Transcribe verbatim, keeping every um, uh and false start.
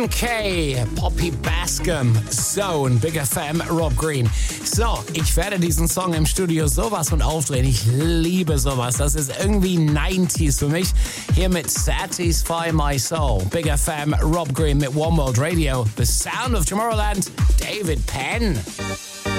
Sean Kay, Poppy Bascom, Zone, Big F M, Rob Green. So, ich werde diesen Song im Studio sowas von aufdrehen. Ich liebe sowas. Das ist irgendwie neunziger für mich. Hier mit Satisfy My Soul. Big F M, Rob Green mit One World Radio. The Sound of Tomorrowland, David Penn.